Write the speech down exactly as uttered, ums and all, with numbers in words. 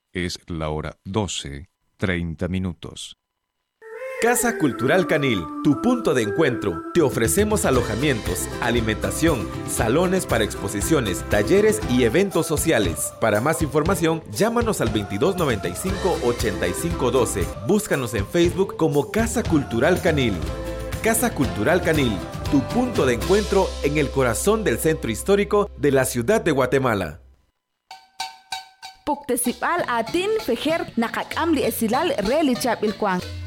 Es la hora doce, treinta minutos. Casa Cultural Canil, tu punto de encuentro. Te ofrecemos alojamientos, alimentación, salones para exposiciones, talleres y eventos sociales. Para más información, llámanos al veintidós noventa y cinco, ochenta y cinco doce. Búscanos en Facebook como Casa Cultural Canil. Casa Cultural Canil, tu punto de encuentro en el corazón del centro histórico de la ciudad de Guatemala. Puktesipal atin fejer nakakam li esilal relichap ilkwang.